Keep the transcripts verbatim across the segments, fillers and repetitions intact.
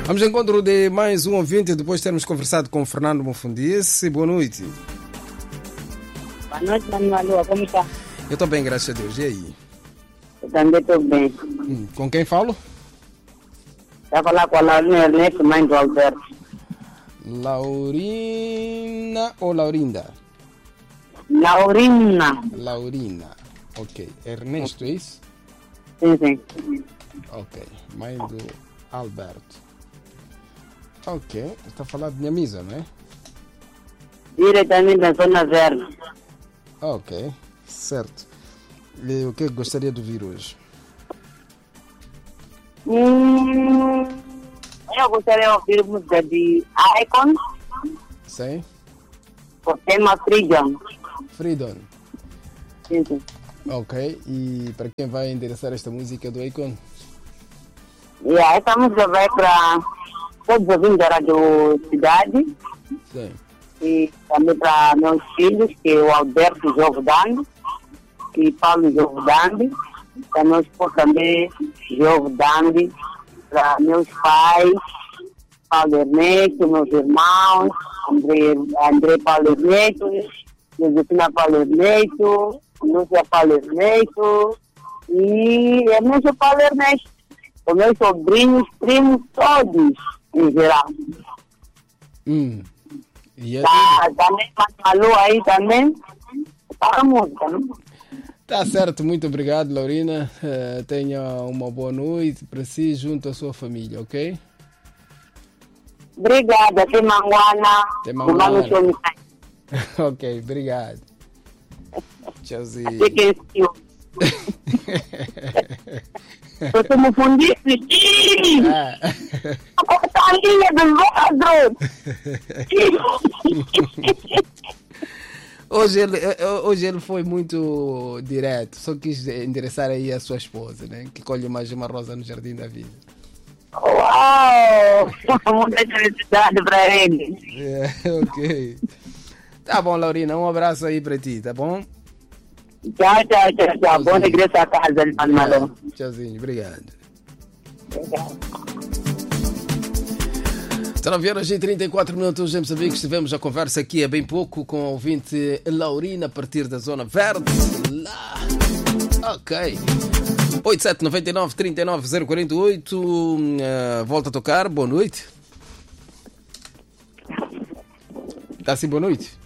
Vamos ao encontro de mais um ouvinte, depois de termos conversado com o Fernando Mufundisi. Boa noite. Boa noite, Manuel. Como está? Eu estou bem, graças a Deus. E aí? Eu também estou bem. Hum, com quem falo? Está a falar com a Laurina Ernesto, mãe do Alberto. Laurina ou Laurinda? Laurina. Laurina. Ok. Ernesto, é isso? Sim, sim. Ok. Mãe do Alberto. Ok. Está a falar de Nhamiza, não é? Diretamente da Zona Verde. Ok. Certo. E o que gostaria de ouvir hoje? Hum, eu gostaria de ouvir música de Icon. Sim. O tema Freedom. Freedom. Sim, sim. Ok. E para quem vai endereçar esta música do Icon? E essa música vai para todos os ouvintes da Rádio Cidade. Sim. E também para meus filhos, que é o Alberto Jordão e Paulo Jordão. Para meu esposo também, Jordão. Para meus pais, Paulo Ernesto, meus irmãos, André, André Paulo Ernesto, Josefina Paulo Ernesto, Lúcia Paulo Ernesto e Ernesto Paulo Ernesto. Os meus sobrinhos, primos, todos, em geral. Hum. E tá, também, Malu aí também, para a música, não? Tá certo, muito obrigado, Laurina. Uh, tenha uma boa noite para si, junto à sua família, ok? Obrigada, até Manguana. Até Manguana. Ok, obrigado. Tchauzinho. Até quem assistiu. Você me fundisse, sim! A portalinha do vidro! Hoje ele, hoje ele foi muito direto, só quis endereçar aí a sua esposa, né? Que colhe mais uma rosa no jardim da vida. Uau! Muita felicidade para ele. É, ok. Tá bom, Laurina, um abraço aí para ti, tá bom? Tchau, tchau, tchau, tchau. Bom regresso à casa, Malão. Tchauzinho, obrigado. Obrigado. dezenove horas e trinta e quatro minutos em Moçambique. Estivemos a conversa aqui há bem pouco com a ouvinte Laurina, a partir da Zona Verde. Lá. Ok. oito sete nove nove, três nove zero quatro oito. Uh, volta a tocar. Boa noite. Está sim, boa noite.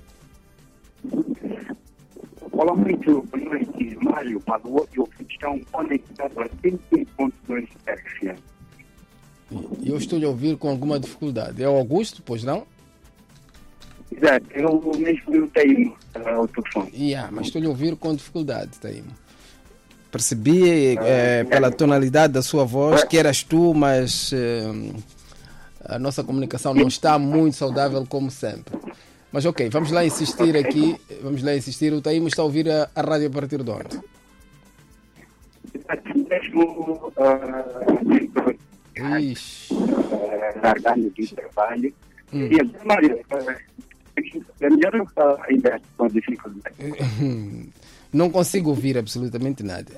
Olá, muito boa noite, Mário. Para o outro, estão conectados a cem ponto dois F M. Eu estou a ouvir com alguma dificuldade. É o Augusto, pois não? Exato, eu mesmo não tenho uh, o telefone. Yeah, mas estou a ouvir com dificuldade, Taimo. Percebi eh, pela tonalidade da sua voz que eras tu, mas eh, a nossa comunicação não está muito saudável como sempre. Mas ok, vamos lá insistir aqui. Vamos lá insistir. O Taimo está a ouvir a, a rádio a partir de onde? Exato, mesmo uh, Ixi. largando de trabalho. Hum. E a Mário, é melhor ainda com dificuldade. Não consigo ouvir absolutamente nada.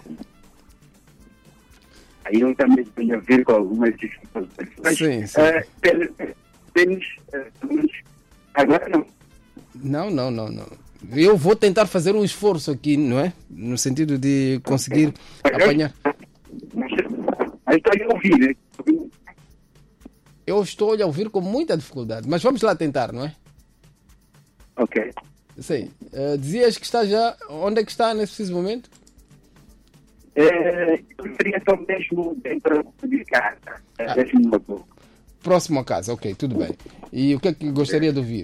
Aí eu também tenho a ver com algumas dificuldades. Mas, sim, sim. Uh, temos, uh, agora não. Não, não, não, não. Eu vou tentar fazer um esforço aqui, não é? No sentido de conseguir okay. apanhar. Mas, mas estou a ouvir, né? Eu estou a ouvir com muita dificuldade, mas vamos lá tentar, não é? Ok. Sim. Uh, dizias que está já... Onde é que está nesse preciso momento? É, eu seria só mesmo dentro de casa. Ah. Mesmo próximo a casa, ok, tudo bem. E o que é que gostaria de ouvir?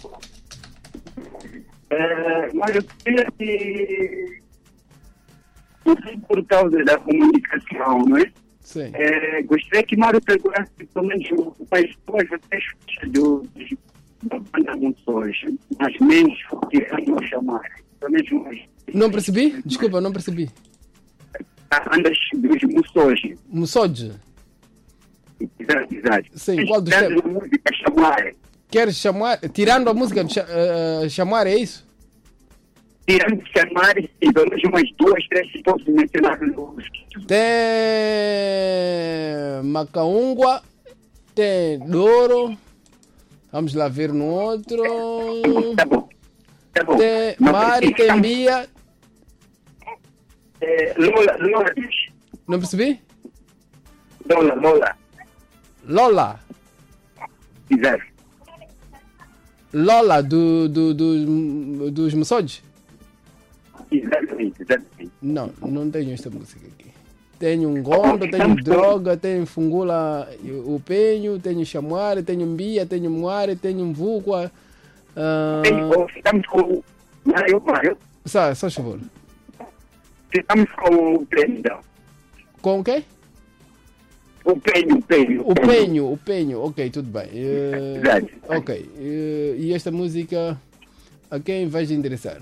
É, mas eu queria que... Por causa da comunicação, não é? Sim. É, gostaria que Mário perguntasse pelo menos o país depois vocês do da banda Moções, mas menos que vão chamar. Não percebi? Desculpa, não percebi. A banda dos Moções. Moções? Exato, exato. Sim, qual dos temas? música chamar. Queres chamar? Tirando a música de uh, chamar, é isso? Tirando de chamar, e pelo menos umas duas, três que posso mencionar no tem Macaúngua tem Douro. Vamos lá ver no outro. Tá bom. Tá bom. Tem Não, Mari, tem Bia. É, Lola, Lola diz. Não percebi? Lola, Lola. Lola. Exato. Lola do, do, do, dos Moçodes? Exatamente, exatamente. Não, não tenho esta música aqui. Tenho um Gondo, tenho Droga, tenho Fungula, o Penho, tenho Chamuare, tenho Mbia, tenho Muare, tenho Mvukwa. Uh... Estamos com. Maio, Maio. Só, só favor. Estamos com o Penho, então. Com o quê? O Penho, o Penho. O Penho, o Penho, ok, tudo bem. Uh... Exato. Ok, uh... e esta música a quem vais endereçar?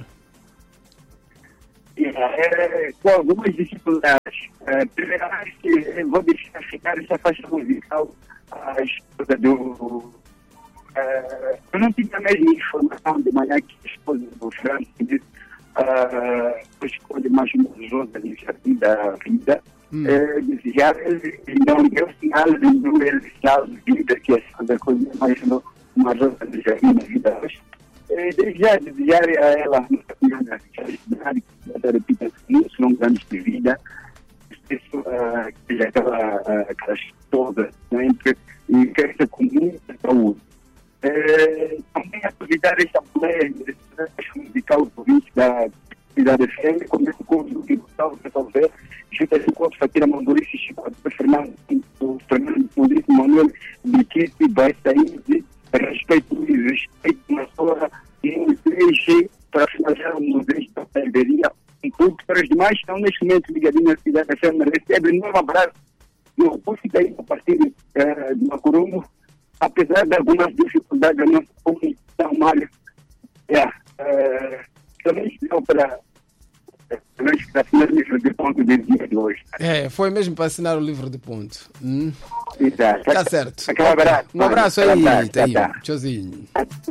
É, com algumas dificuldades. É, primeiramente, vou deixar ficar essa faixa musical a esposa do. É, eu não tinha a mesma informação de manhã que a esposa do Francis, a escolha mais monstruosa da vida. Hum. É, desejar ele não deu sinal de não ele sinal de vida, que é a coisa mais monstruosa de jardim na vida hoje. Desejar, desejar a ela uma felicidade, que repita muitos longos anos de vida, isso, uh, que já aquela, uh, aquelas todas, sempre, e cresça com muita saúde. É, também aproveitar esta mulher, esse musical do vídeo da Cidade F M, começa com o que Gustavo resolver, junta-se com a Fatira Mandurice, Chico, Fernando, Fernando Mandurice, Manuel, Biquete, vai sair de respeito e respeito na sua e um trecho para finalizar o museu da Perderia. Um pouco para os demais estão neste momento ligadinhos na Cidade da Fêmea. Recebe um novo abraço do Rupúcio daí a partir uh, de Macurumo. Apesar de algumas dificuldades da nossa comunicação, Mário, yeah, uh, também estão para para assinar o livro de ponto de dia de hoje. É, foi mesmo para assinar o livro de ponto. Hum. Exato. Tá certo. Okay. Abraço, um abraço aí, abraço, Taí. tá, tá. Tchauzinho.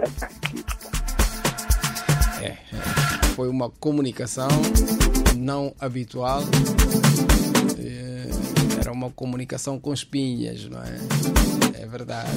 É, foi uma comunicação não habitual. É, era uma comunicação com espinhas, não é? É verdade.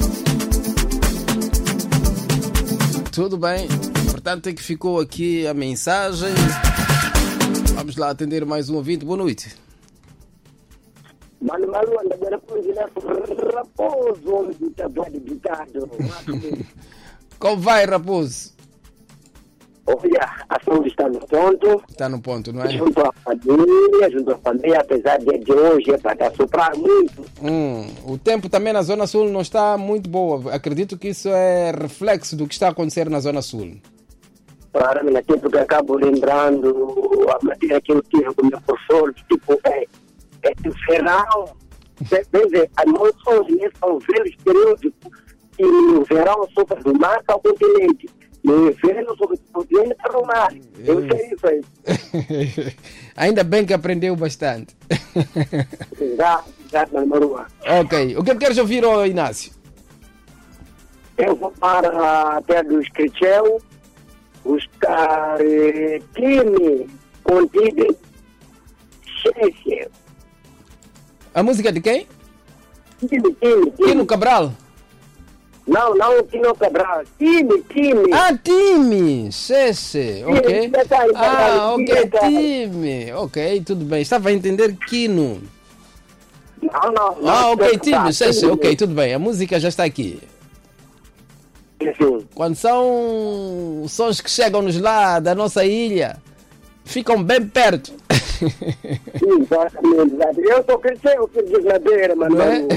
Tudo bem. Portanto, é que ficou aqui a mensagem. Vamos lá atender mais um ouvinte. Boa noite. Mano, Malu, anda agora por Raposo, ditado. Como vai, Raposo? Olha, a saúde está no ponto. Está no ponto, não é? Junto à família, junto à família, apesar de, de hoje é para soprar muito. Hum, o tempo também na Zona Sul não está muito boa. Acredito que isso é reflexo do que está a acontecer na Zona Sul. Para mim, tempo que acabo lembrando a matéria que eu tive com o meu professor, tipo, é, é o verão, quer dizer, a nós somos são velhos períodos, e no verão sopra do mar para o continente. No inverno, sobre o continente para o mar. Eu sei isso aí. Ainda bem que aprendeu bastante. Exato, exato, na Marua. Ok. O que queres ouvir, oh, Inácio? Eu vou para a terra do Escrichel, buscar eh, time contido chefe. A música de quem? Time, time, time. Tino Cabral? Não, não, Tino Cabral. Time, time. Ah, time. Cheche. Ok. Detalhe, detalhe, Ah, ok, detalhe. time. Ok, tudo bem. Estava a entender Kino. Não, não. não Ah, ok, time. Tá, Cheche. time. Ok, tudo bem. A música já está aqui. Sim. Quando são sons que chegam-nos lá da nossa ilha, ficam bem perto. Exatamente. Eu sou cristão, filho de verdadeira, mano. Não é?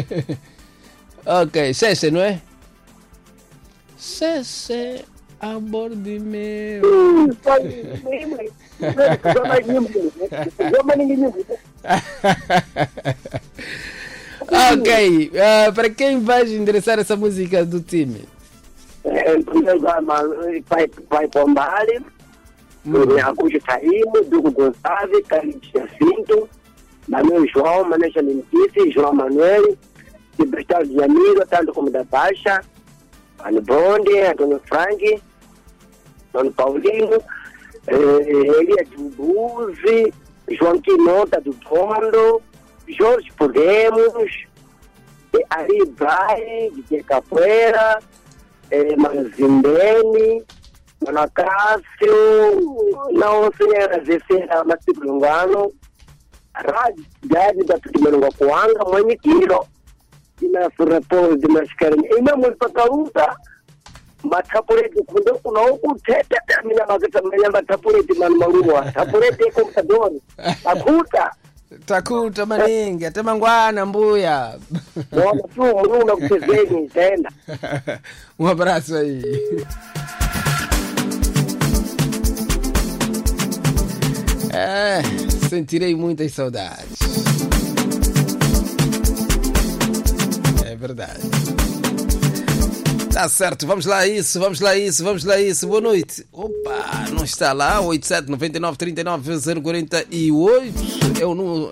Ok, Cheche, não é? Cheche, amor de meu. Ok, uh, para quem vais endereçar essa música do time? É, primeiro vai, vai Pombal, o Iacujo Saímo, Dugo Gonçalves, Carlos Jacinto, Manuel João, Manuel Janentice, João Manuel, Libertado de Amigo, tanto como da Baixa, Ano Bonde, Antônio Frank, Antônio Paulinho, eh, Elia Dubuzi, João Quinota do Pondo, Jorge Podemos, E aí vai, de capoeira, é, Mano Zimbeni, Mano Cássio, não sei, era dezesseis, mas tipo Lungano, rádio, rádio da Tutumelunga Coanga, mãe Tiro, e na Surapol de Mascarinha, e mesmo para Caruta, mas Tapurete, quando eu não contete, a minha magata, me lembra Tapurete, mano, Marua, Tapurete é computador, a puta. Takuta maningi, até Manguana, Mbuia. Bora, tu, Bruna, que vocês entendam. Um abraço aí. É, sentirei muitas saudades. É verdade. Tá certo, vamos lá isso, vamos lá isso, vamos lá isso. Boa noite. Opa, não está lá, oito sete nove nove três nove zero quatro oito. É o,